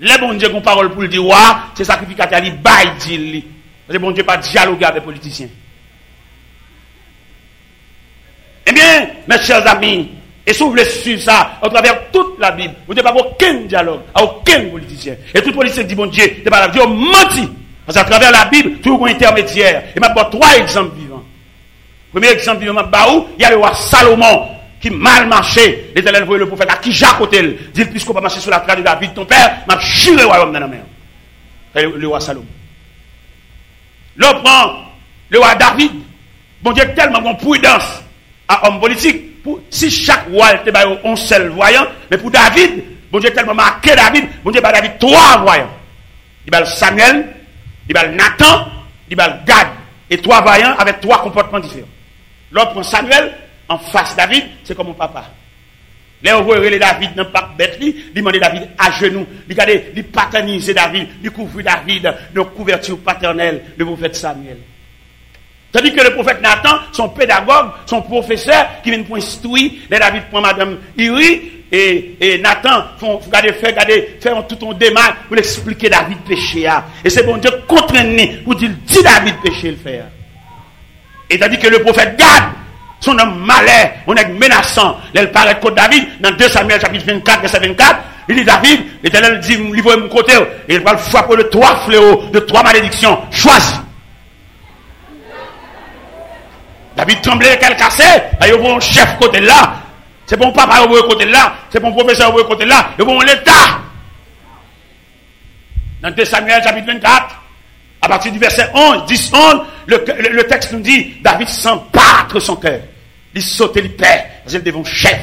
Les bon Dieu ont parole pour le dire, c'est sacrificateur, il baille, dit. Parce que bon Dieu pas dialoguer avec les politiciens. Eh bien, mes chers amis, et si vous voulez suivre ça, à travers toute la Bible, vous n'avez pas aucun dialogue, à aucun politicien. Et tout politicien dit, bon Dieu, n'est pas la Dieu menti. Parce qu'à travers la Bible, tout est intermédiaire. Et maintenant, 3 exemples vivants. Premier exemple vivant, il y a le roi Salomon, qui mal marché. L'Éternel voyait le prophète à qui Jacques Otel, dit, puisqu'on va marcher sur la trace de David, ton père, m'a juré le royaume dans la mer. Le roi Salomon. L'autre prend le roi David. Bon Dieu, tellement bon prudence à homme politique. Si chaque roi était un seul voyant, mais pour David, bon Dieu tellement marqué David, bon Dieu David 3 voyants. Il va Samuel, il va Nathan, il va Gad. Et 3 voyants avec 3 comportements différents. L'autre prend Samuel, en face David, c'est comme mon papa. Là, on voit David dans pas bête, il demande David à genoux, il paternise David, il couvre David de couverture paternelle, le prophète Samuel. Tandis que le prophète Nathan, son pédagogue, son professeur, qui vient pour instruire, les David prend madame Iri, et Nathan, faire tout un démarche pour expliquer David péché. Et c'est bon Dieu contraint pour dire, dis David péché le faire. Et tandis que le prophète Gad, son homme malais, on est menaçant, il paraît contre David, dans 2 Samuel chapitre 24, verset 24, il dit David, l'Éternel dit, il va me côté, et il va le frapper de 3 fléaux, de 3 malédictions, choisis. David tremblait qu'elle cassait, il y a un chef côté là, c'est bon papa au côté là, c'est bon professeur au côté là, il y a un l'État. Dans 2 Samuel chapitre 24, à partir du verset 11, 10, 11, le texte nous dit, David sent battre son cœur. Il saute, il perd, parce qu'il devant chef.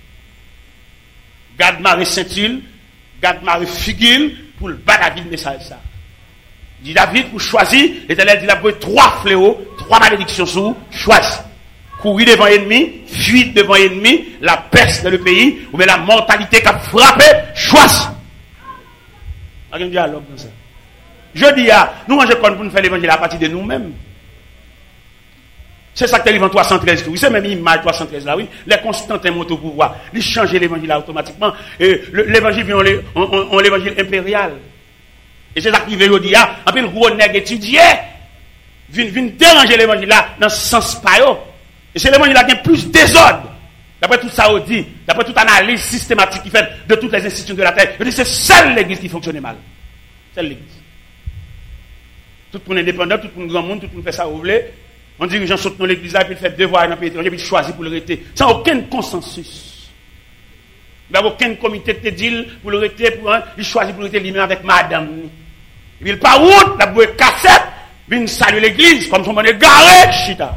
Gad Marie Saint-Il, Gad Marie Figil, pour le battre David message ça. Il dit David, pour choisir, l'Éternel dit, il a pris 3 fléaux, 3 malédictions sous, choisis. Courir devant l'ennemi, fuir devant l'ennemi, la peste dans le pays, ou bien la mortalité qui a frappé, choisis. Il y a un dialogue dans ça. Je dis, nous mangeons pour nous faire l'évangile à partir de nous-mêmes. C'est ça que l'évangile 313, oui, c'est même l'image 313 là, oui. Les Constantins montent au pouvoir, ils changent l'évangile automatiquement. Et l'évangile vient en l'évangile impérial. Et c'est ça qui veut dire, un peu le gros nègre étudié, vient déranger l'évangile là, dans ce sens pas. Et c'est l'évangile là qui a plus désordre. D'après tout ça, on dit, d'après toute analyse systématique qui fait de toutes les institutions de la terre, on dit c'est seule l'église qui fonctionne mal. Seule l'église. Tout le monde est indépendant, tout le monde grand monde, tout le monde fait ça où vous voulez. On dit que les gens sautent dans l'église là, puis il fait devoir dans le pays étranger, puis il choisit pour le rester. Sans aucun consensus. Il n'y a aucun comité de deal pour le rester, il choisit pour le rester lui-même avec madame. Et puis il part route, la bouée cassette, vient saluer l'église, comme son monde est garé, chita.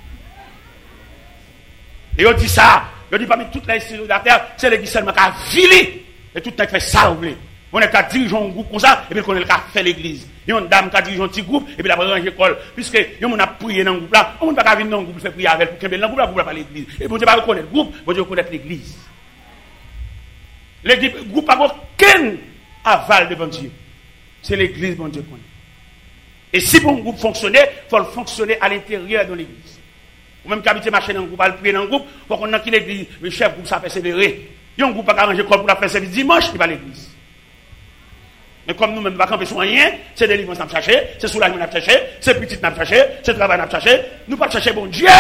Et on dit ça, on dit parmi toutes les institutions de la terre, c'est l'église seulement qui a filé. Et tout le monde fait ça, vous voulez. On est qu'à diriger un groupe comme ça, et puis on est qu'à faire l'église. Il y a une dame qui a dirigé un petit groupe, et puis la ranger l'école. Puisque, on a prié dans le groupe là, on ne peut pas venir dans le groupe, faire prier avec, pour qu'il y ait dans le groupe là, pas l'église. Et bon Dieu va reconnaître le groupe, bon Dieu va reconnaître l'église. Le groupe n'a aucun aval devant Dieu. C'est l'église, bon Dieu connaît. Et si bon groupe fonctionnait, il faut le fonctionner à l'intérieur de l'église. Ou même qu'habiter marcher dans le groupe, aller prier dans le groupe, pour qu'on ait qui l'église, le chef groupe, ça persévérer. Il y a un groupe qui a arrangé l'école pour la faire service dimanche, il va à l'église. Mais comme nous-mêmes, nous ne camper sur rien, c'est délivrance qu'on chercher, c'est soulagement qu'on chercher, c'est petit qu'on chercher, c'est travail qu'on chercher, nous ne pas chercher bon Dieu.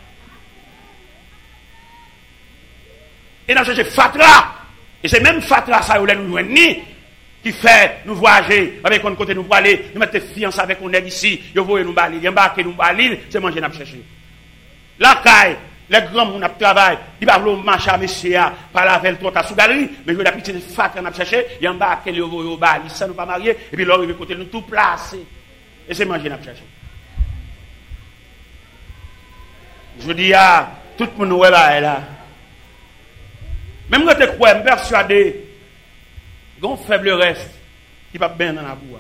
Et nous chercher Fatra. Et c'est même Fatra, ça, où nous joignons, qui fait nous voyager, avec un côté nous pour aller, nous mettre fiancés avec un nègre ici, nous voyons nous balir, embarquer nous balir, c'est manger nous chercher. La caille, les grands gens qui travaillent, ils ne peuvent pas marcher à monsieur, par la veille, trois sous galerie, mais je vais la petite fatra qu'on a cherché, ils embarquent les au balis, ça nous pas marier, et puis là, ils vont côté nous tout placer. Et c'est manger nous chercher. Je dis, tout le monde est là. Même quand tu crois, je suis persuadé, il y a un faible reste qui va bien dans la boue.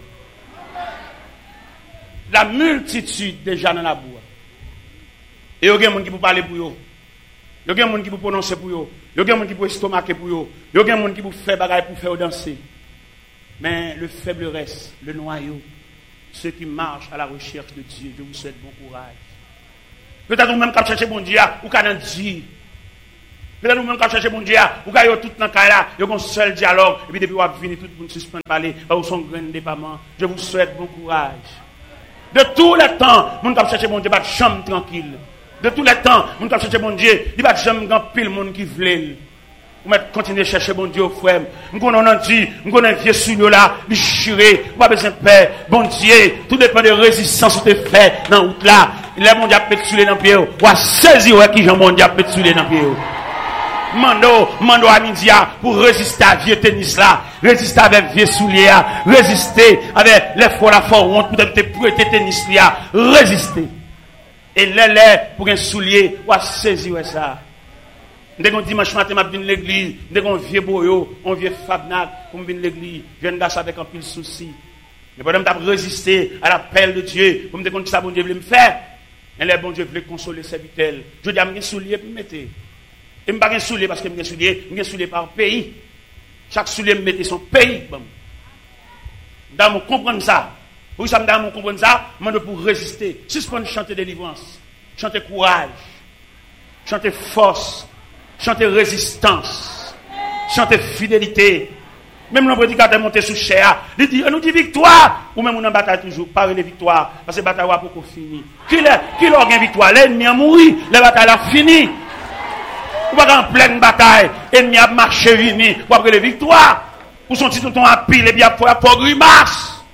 La multitude déjà dans la boue. Et il y a des gens qui peuvent parler pour eux. Il y a des gens qui peuvent prononcer pour eux. Il y a des gens qui peuvent estomaquer pour eux. Il y a des gens qui peuvent faire bagaille pour faire danser. Mais le faible reste, le noyau, ceux qui marchent à la recherche de Dieu, je vous souhaite bon courage. Peut-être vous-même quand vous cherchez bon Dieu, ou quand vous dire, Peut-être nous-mêmes quand chercher mon Dieu, vous gagnez tout dans le cas là, il y a un seul dialogue, et puis depuis vous avez fini, tout le monde suspend de parler, par son grand déploiement. Je vous souhaite bon courage. De tous les temps, nous avons cherché mon Dieu, pas de chambre tranquille. De tous les temps, nous avons cherché mon Dieu, il n'y a pas de chambre grand pile monde qui veut. Vous continuer à chercher mon Dieu, frère. Nous connaissons dit, nous connaissons vieux sous là, déchiré, pas besoin de paix. Bon Dieu, tout dépend de résistance que tu fais dans la route là. Les mon Dieu peut te souler dans le pied. Ou à saisir qui Jean mon Dieu peut te souler dans le pied. Mando à midi pour résister à vieux tennis là, résister avec vieux souliers, résister avec les fois la fois honte pour te prêter tennis là, résister. Et les pour un soulier, ou à saisir ça. Dès qu'on dimanche matin, je viens à l'église, dès qu'on vieux boyo, on vieux fabnac, pour venir à l'église, je viens d'asseoir avec un pile souci. Mais pendant que je résister à l'appel de Dieu, pour me dire que ça, bon Dieu voulait me faire, et les bon Dieu voulait consoler ses vitelles. Je dis à mes souliers pour me mettre. Et je ne pas un soulier parce que je suis soulier par pays. Chaque soulier me mettait son pays. Dans mon comprendre ça. Pour ça, dans mon comprendre ça, je pour résister. Suspendre chanter délivrance, chanter courage, chanter force, chanter résistance, chanter fidélité. Même le prédicateur monté sous chair, il dit, on nous dit victoire, ou même on en bataille toujours, pas les victoires, parce que la bataille va pour finir. Qui l'a gagné victoire? L'ennemi a mouru, la bataille a fini. Ou pas en pleine bataille, l'ennemi a marché vini, pour après les victoires, ou son titre ton à pile, et bien pour grimace.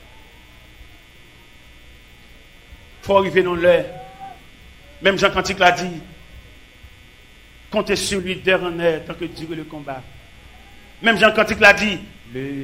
Faut arriver dans l'heure. Même Jean Cantique l'a dit, comptez sur lui dernier tant que dure le combat. Même Jean Cantique l'a dit, le